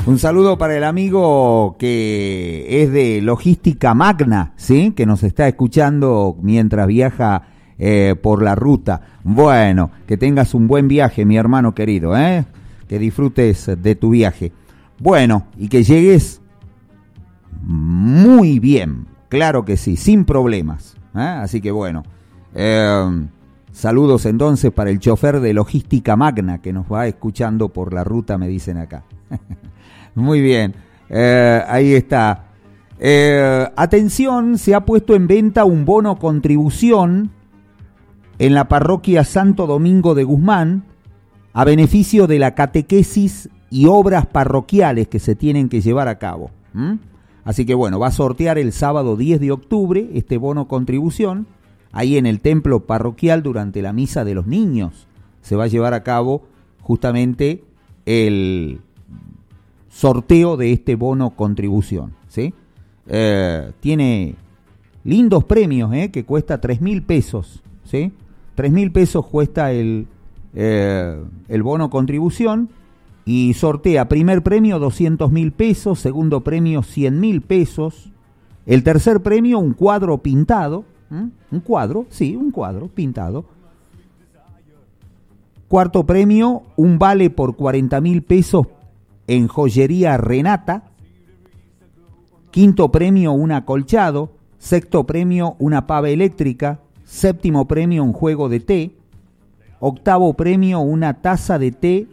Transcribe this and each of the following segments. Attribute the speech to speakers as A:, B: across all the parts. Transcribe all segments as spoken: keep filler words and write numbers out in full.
A: Un saludo para el amigo que es de Logística Magna, ¿sí? Que nos está escuchando mientras viaja eh, por la ruta. Bueno, que tengas un buen viaje, mi hermano querido, ¿eh? Que disfrutes de tu viaje. Bueno, y que llegues muy bien, claro que sí, sin problemas, ¿eh? Así que bueno, eh, saludos entonces para el chofer de Logística Magna que nos va escuchando por la ruta, me dicen acá. Muy bien, eh, ahí está. Eh, atención, se ha puesto en venta un bono contribución en la parroquia Santo Domingo de Guzmán a beneficio de la catequesis y obras parroquiales que se tienen que llevar a cabo. ¿Mm? Así que bueno, va a sortear el sábado diez de octubre este bono contribución ahí en el templo parroquial durante la misa de los niños. Se va a llevar a cabo justamente el sorteo de este bono contribución, ¿sí? Eh, tiene lindos premios, ¿eh? Que cuesta tres mil pesos, ¿sí? tres mil pesos cuesta el, eh, el bono contribución y sortea primer premio doscientos mil pesos, segundo premio cien mil pesos, el tercer premio un cuadro pintado, ¿eh? un cuadro, sí, un cuadro pintado. Cuarto premio un vale por cuarenta mil pesos en joyería Renata. Quinto premio un acolchado. Sexto premio una pava eléctrica. Séptimo premio un juego de té. Octavo premio una taza de té.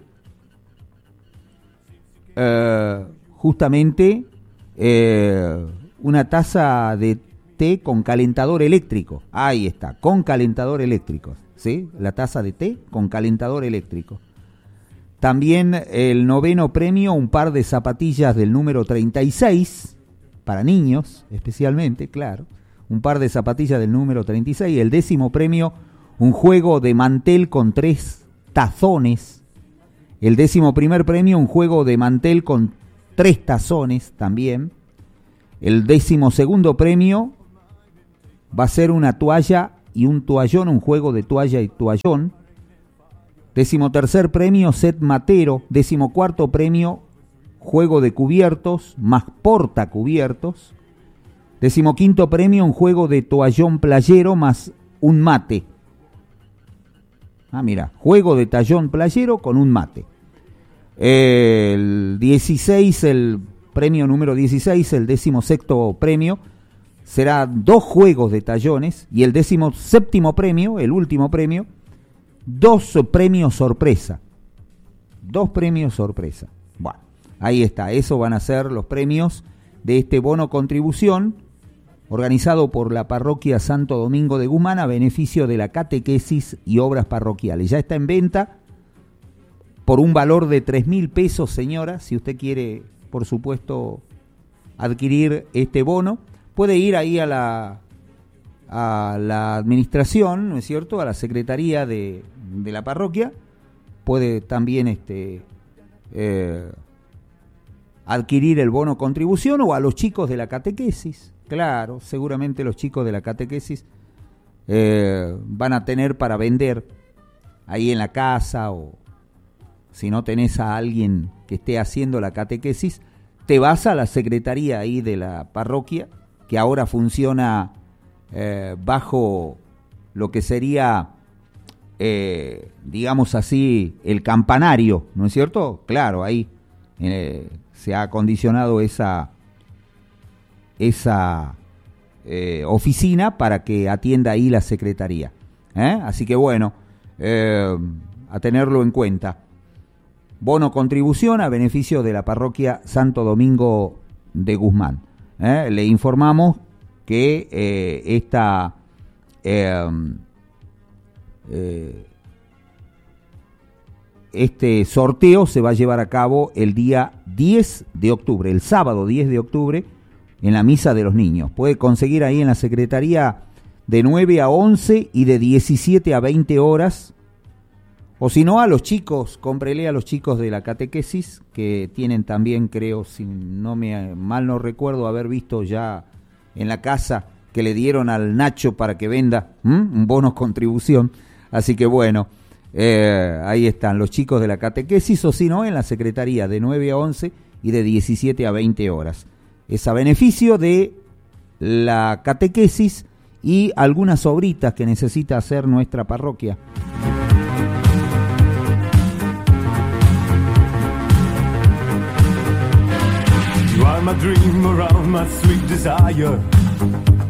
A: Eh, justamente eh, una taza de té con calentador eléctrico. Ahí está, con calentador eléctrico. ¿Sí? La taza de té con calentador eléctrico. También el noveno premio, un par de zapatillas del número treinta y seis, para niños especialmente, claro. Un par de zapatillas del número treinta y seis. El décimo premio, un juego de mantel con tres tazones. El décimo primer premio, un juego de mantel con tres tazones también. El décimo segundo premio va a ser una toalla y un toallón, un juego de toalla y toallón. Décimo tercer premio, set matero. Décimo cuarto premio, juego de cubiertos, más portacubiertos. Décimo quinto premio, un juego de toallón playero más un mate. Ah, mira, juego de tallón playero con un mate. El dieciséis, el premio número dieciséis, el décimo sexto premio, será dos juegos de tallones. Y el décimo séptimo premio, el último premio, dos premios sorpresa. Dos premios sorpresa. Bueno, ahí está. Eso van a ser los premios de este bono contribución organizado por la parroquia Santo Domingo de Guzmán a beneficio de la catequesis y obras parroquiales. Ya está en venta por un valor de tres mil pesos, señora. Si usted quiere, por supuesto, adquirir este bono, puede ir ahí a la... a la administración, ¿no es cierto?, a la secretaría de, de la parroquia, puede también este eh, adquirir el bono contribución, o a los chicos de la catequesis, claro, seguramente los chicos de la catequesis eh, van a tener para vender ahí en la casa, o si no tenés a alguien que esté haciendo la catequesis, te vas a la secretaría ahí de la parroquia, que ahora funciona Eh, bajo lo que sería, eh, digamos así, el campanario, ¿no es cierto? Claro, ahí eh, se ha acondicionado esa, esa eh, oficina para que atienda ahí la secretaría. ¿Eh? Así que bueno, eh, a tenerlo en cuenta. Bono contribución a beneficio de la parroquia Santo Domingo de Guzmán. ¿Eh? Le informamos que eh, esta eh, eh, este sorteo se va a llevar a cabo el día diez de octubre, el sábado diez de octubre, en la misa de los niños. Puede conseguir ahí en la secretaría de nueve a once y de diecisiete a veinte horas, o si no, a los chicos, cómprele a los chicos de la catequesis, que tienen también, creo, si no me mal no recuerdo haber visto ya en la casa que le dieron al Nacho para que venda ¿m? un bono contribución. Así que bueno, eh, ahí están los chicos de la catequesis, o si no, en la secretaría de nueve a once y de diecisiete a veinte horas. Es a beneficio de la catequesis y algunas obritas que necesita hacer nuestra parroquia.
B: You are my dream around my sweet desire.